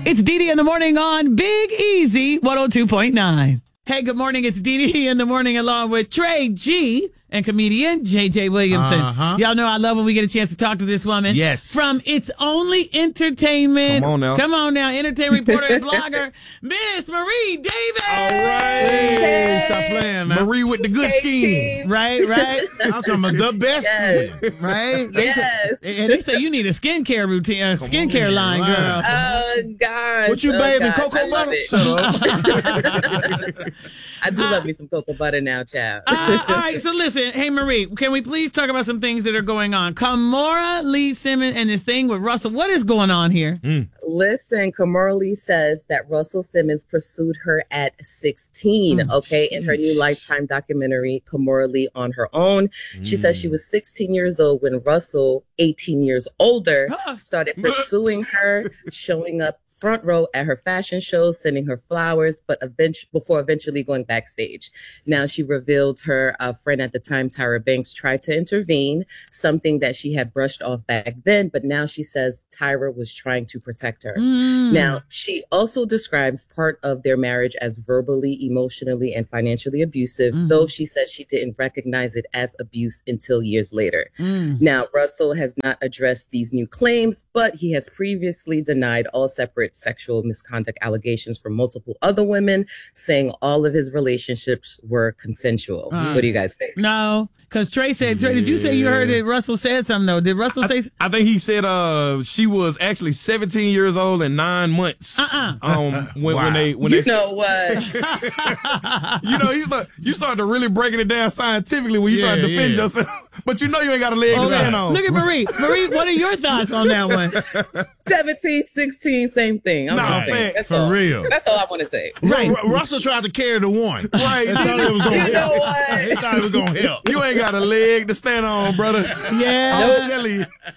It's Dee in the morning on Big Easy 102.9. Hey, good morning. It's Dee in the morning along with Trey G and comedian JJ Williamson. Y'all know I love when we get a chance to talk to this woman. Yes. From It's Only Entertainment. Come on now. Entertainment reporter and blogger, Miss Marie Davis. All right. Hey, stop playing now. Marie with the good skin. Right. I'm talking about the best skin. Right? Yes. And they say you need a skincare routine, skincare line, girl. Oh, God. What you bathing, gosh, cocoa I love butter? it. Shut up. I do love me some cocoa butter now, child. All right, so listen, hey Marie, can we please talk about some things that are going on? Kamora Lee Simmons and this thing with Russell. What is going on here? Listen, Kamora Lee says that Russell Simmons pursued her at 16, okay? In her new Lifetime documentary, Kamora Lee on Her Own. She says she was 16 years old when Russell, 18 years older, started pursuing her, showing up front row at her fashion shows, sending her flowers, but before eventually going backstage. Now, she revealed her friend at the time, Tyra Banks, tried to intervene, something that she had brushed off back then, but now she says Tyra was trying to protect her. Now, she also describes part of their marriage as verbally, emotionally, and financially abusive, though she says she didn't recognize it as abuse until years later. Now, Russell has not addressed these new claims, but he has previously denied all separate sexual misconduct allegations from multiple other women, saying all of his relationships were consensual. What do you guys think? No, because Trey, did you say you heard that Russell said something though? Did Russell say? I think he said she was actually 17 years old and 9 months. When they You know what? you start to really breaking it down scientifically when you try to defend yourself, but you know you ain't got a leg to stand on. Look at Marie. Marie, what are your thoughts on that one? 17, 16, same thing. That's For all. real. That's all I want to say. Right. Russell tried to carry the one. Right. He thought it was going to You know help. what? He thought it was going to help. You ain't got a leg to stand on, brother. Yeah. I'm telling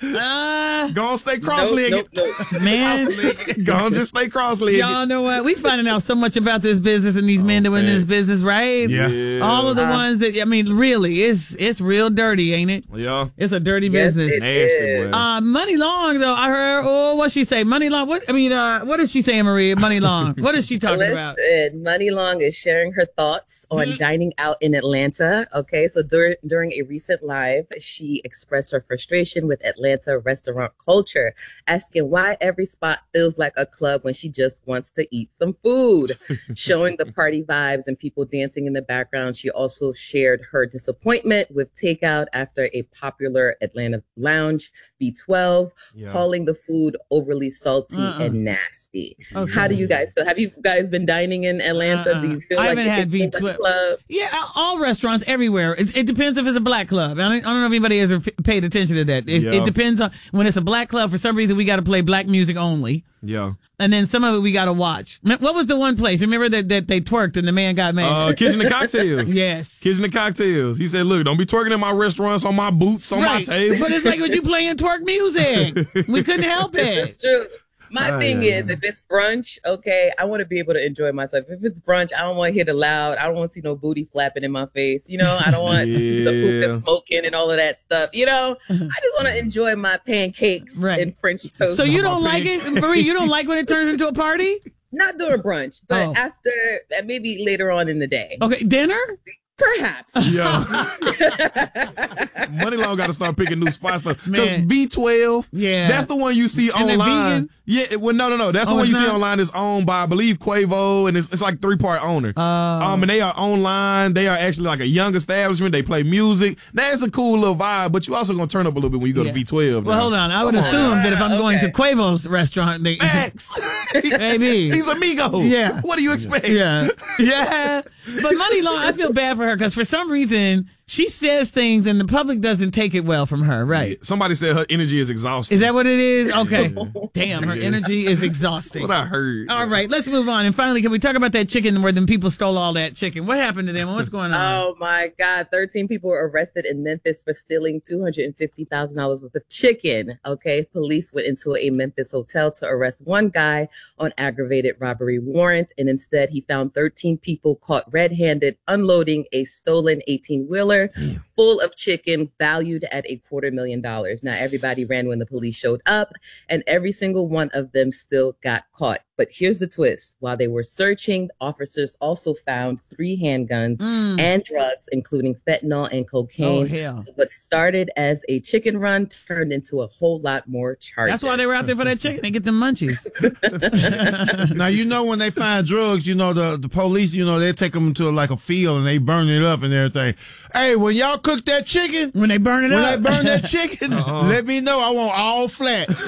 you. Go on, stay cross-legged. Nope. Man, Go on, just stay cross-legged. y'all know what? We finding out so much about this business and these men doing this business, right? Yeah. All of the ones that, I mean, really, it's real dirty, ain't it? Yeah. It's a dirty Yes, business. it Nasty, is. boy. Money Long, though, I heard, what'd she say? Money Long, what is she saying, Maria? Money Long. What is she talking about? Listen, Money Long is sharing her thoughts on dining out in Atlanta. Okay, so during a recent live, she expressed her frustration with Atlanta restaurant culture, asking why every spot feels like a club when she just wants to eat some food. Showing the party vibes and people dancing in the background, she also shared her disappointment with takeout after a popular Atlanta lounge, B12, calling the food overly salty and nasty. Okay. How do you guys feel? Have you guys been dining in Atlanta? Do you feel I like haven't had it's a B12. club? Yeah, all restaurants everywhere. It depends if it's a black club. I don't know if anybody has paid attention to that. It depends on when it's a black club. For some reason, we got to play black music only. Yeah. And then some of it we got to watch. What was the one place? Remember that they twerked and the man got mad? Kitchen and Cocktails. Yes. Kitchen and Cocktails. He said, look, don't be twerking in my restaurants, on my boots, on my table. But it's like when you playing twerk music. We couldn't help It's it. true. My thing is, if it's brunch, okay, I want to be able to enjoy myself. If it's brunch, I don't want to hear the loud. I don't want to see no booty flapping in my face. You know, I don't want the hookah smoking and all of that stuff. You know, I just want to enjoy my pancakes and French toast. So you don't like it, Marie? You don't like when it turns into a party? Not during brunch, but after, maybe later on in the day. Okay, dinner? Perhaps. Yeah. Money Long got to start picking new spots. Because B12, that's the one you see And online. Yeah, well, no. That's the one you see online. It's owned by, I believe, Quavo, and it's like 3-part owner. And they are online. They are actually like a young establishment. They play music. That's a cool little vibe, but you also going to turn up a little bit when you go to B12. Well, hold on. I would assume that if I'm going to Quavo's restaurant, Max. Maybe. He's amigo. Yeah. What do you expect? Yeah. But Money Long, I feel bad for her because for some reason she says things and the public doesn't take it well from her, right? Somebody said her energy is exhausting. Is that what it is? Okay. Damn, her energy is exhausting. What I heard. All right, let's move on. And finally, can we talk about that chicken where them people stole all that chicken? What happened to them? What's going on? Oh my God. 13 people were arrested in Memphis for stealing $250,000 worth of chicken. Okay. Police went into a Memphis hotel to arrest one guy on aggravated robbery warrant. And instead he found 13 people caught red-handed unloading a stolen 18-wheeler full of chicken valued at $250,000. Now everybody ran when the police showed up and every single one of them still got caught. But here's the twist. While they were searching, officers also found 3 handguns and drugs, including fentanyl and cocaine. Oh, hell. So what started as a chicken run turned into a whole lot more charges. That's why they were out there for that chicken. They get them munchies. Now, when they find drugs, the police, they take them to like a field and they burn it up and everything. Hey, when y'all cook that chicken, When they burn it up. when they burn that chicken, let me know. I want all flats.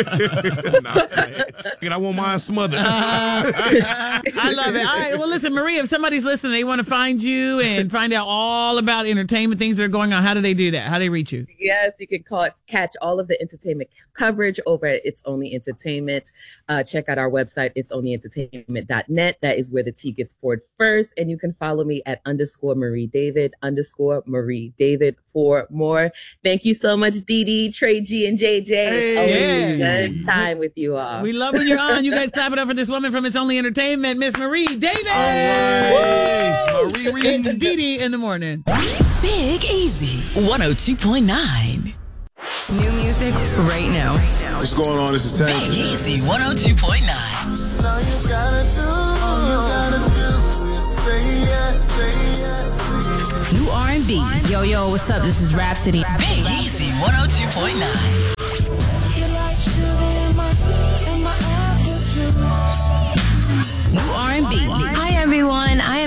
I want mine smothered. I love it. All right. Well, listen, Marie, if somebody's listening, they want to find you and find out all about entertainment, things that are going on. How do they do that? How do they reach you? Yes, you can catch all of the entertainment coverage over at It's Only Entertainment. Check out our website, it'sonlyentertainment.net. That is where the tea gets poured first. And you can follow me at _Marie David, _Marie David for more. Thank you so much, Dee Dee, Trey G, and JJ. Always a good time with you all. We love when you're on. You guys clap it up for this woman from It's Only Entertainment, Miss Marie David. All right. Marie. It's Dee Dee in the morning. Big Easy 102.9. New music right now. What's going on? This is Tank. Big Easy 102.9. New R&B. Yo, what's up? This is Rhapsody. Big Easy 102.9.